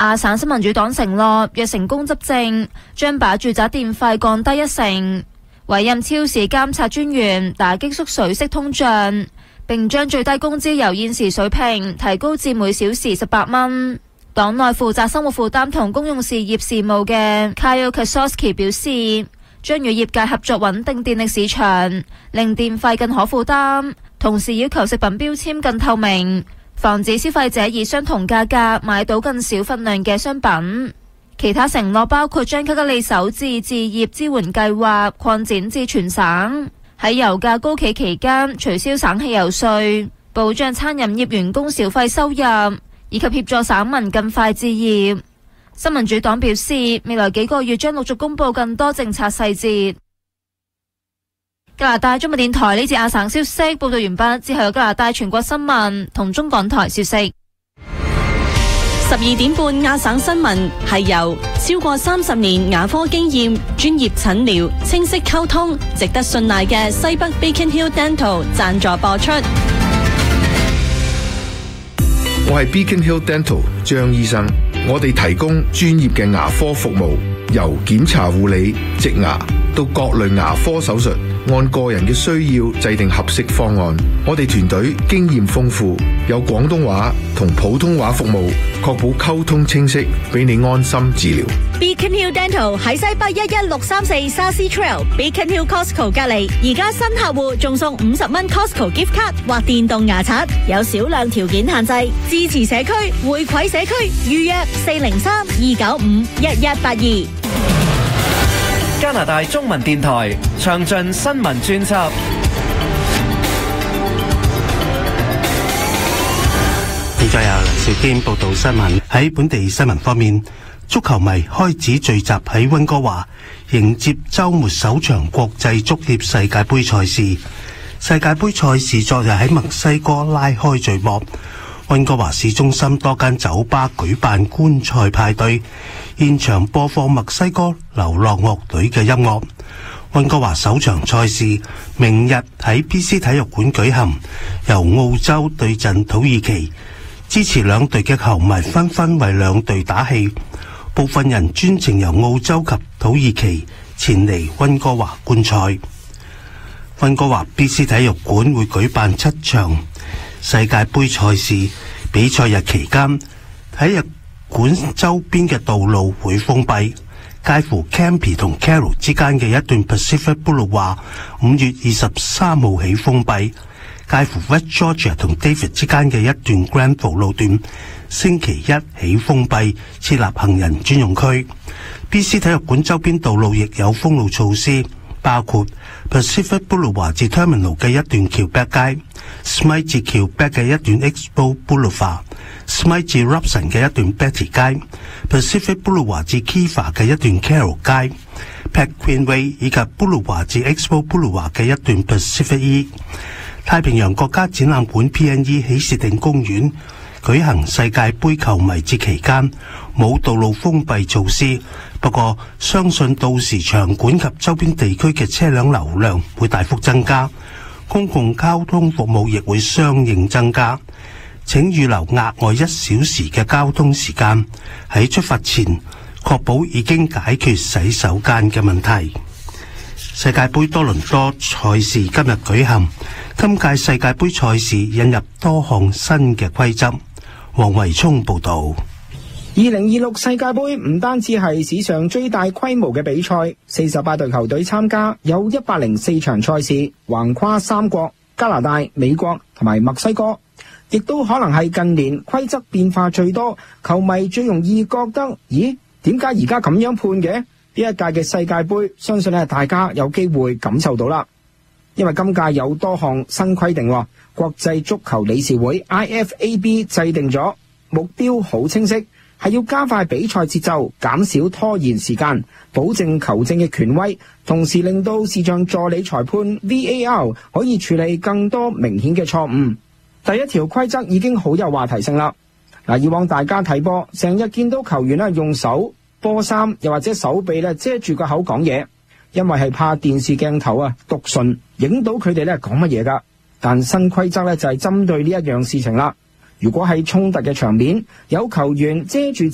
亞省新民主黨承諾，若成功執政，將把住宅電費降低1成，委任超市監察專員打擊縮水式通脹，並將最低工資由現時水平提高至每小時18蚊。黨內負責生活負擔同公用事業事務嘅 Kyle Kasowski 表示，將與業界合作穩定電力市場，令電費更可負擔，同時要求食品標籤更透明，防止消費者以相同價格買到更少份量嘅商品。其他承諾包括將吉吉利首置置業支援計劃擴展至全省，喺油價高企期間取消省汽油稅，保障餐飲業員工小費收入，以及協助省民更快置業。新民主黨表示，未來幾個月將陸續公布更多政策細節。加拿大中文電台呢節亞省消息報道完畢，之後有加拿大全國新聞同中港台消息。 12點半亞省新聞係由超過30年牙科經驗、專業診療、清晰溝通、值得信賴嘅西北 Beacon Hill Dental 贊助播出。 我係 Beacon Hill Dental 張醫生，我哋提供專業嘅牙科服務，由檢查護理、植牙到各類牙科手術，按個人嘅需要制定合適方案。我哋團隊經驗豐富，有廣東話同普通話服務，確保溝通清晰，俾你安心治療。 Beacon Hill Dental 喺西北11634 Sassy Trail Beacon Hill Costco 隔離，而家新客戶仲送50蚊 Costco gift card 或電動牙刷，有少量條件限制。支持社區，回饋社區，預約403-295-1182。 加拿大中文電台詳盡新聞專輯。 現在由梁兆堅報道新聞。喺本地新聞方面，足球迷開始聚集喺溫哥華迎接週末首場國際足協世界盃賽事。世界盃賽事昨日喺墨西哥拉開序幕。溫哥華市中心多間酒吧舉辦觀賽派對，現場播放墨西哥流浪樂隊嘅音樂。溫哥華首場賽事明日喺 BC 體育館舉行，由澳洲對陣土耳其。支持兩隊嘅球迷紛紛為兩隊打氣，部分人專程由澳洲及土耳其前嚟溫哥華觀賽。溫哥華 BC 體育館會舉辦7場世界盃賽事，比賽日期間體育館周邊嘅道路會封閉，介乎 Campy 同 Carroll 之間嘅一段 Pacific Boulevard 5月23號起封閉，介乎 West Georgia 同 David 之間嘅一段 Granville 路段星期一起封閉，設立行人專用區。BC 體育館周邊道路亦有封路措施，包括 Pacific Boulevard 至 Terminal 嘅一段橋北街， Smythe 至橋北嘅一段 Expo Boulevard， Smythe 至 Robson 嘅一段 Betty 街， Pacific Boulevard 至 Kiva 嘅一段 Carroll 街， Pat Queen Way 以及 Boulevard 至 Expo Boulevard 嘅一段 Pacific E。 太平洋國家展覽館 PNE 喜士定公園舉行世界盃球迷節期間冇道路封閉措施，不過相信到時場館及周邊地區嘅車輛流量會大幅增加，公共交通服務亦會相應增加。請預留額外1小時嘅交通時間，喺出發前確保已經解決洗手間嘅問題。世界盃多倫多賽事今日舉行，今屆世界盃賽事引入多項新嘅規則。黃維聰報道。 2026世界盃唔單止係史上最大規模嘅比賽，48隊球隊參加，有104場賽事，橫跨3國加拿大、美國同埋墨西哥，亦都可能係近年規則變化最多，球迷最容易覺得，咦，點解而家咁樣判嘅？呢一屆嘅世界盃，相信大家有機會感受到啦。因為今屆有多項新規定，國際足球理事會 IFAB 制定咗目標，好清晰，係要加快比賽節奏，減少拖延時間，保證球證嘅權威，同時令到視像助理裁判 VAR 可以處理更多明顯嘅錯誤。第一條規則已經好有話題性啦。以往大家睇波，成日見到球員用手、波衫又或者手臂遮住個口講嘢，因為係怕電視鏡頭讀唇影到佢哋講乜嘢噶。但新規則就係針對呢一樣事情啦。如果喺衝突嘅場面有球員遮住